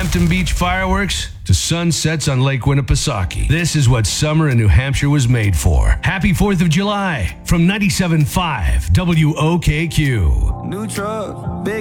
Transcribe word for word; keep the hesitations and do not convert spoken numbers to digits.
Hampton Beach fireworks to sunsets on Lake Winnipesaukee. This is what summer in New Hampshire was made for. Happy fourth of July from ninety-seven point five W O K Q. New truck, big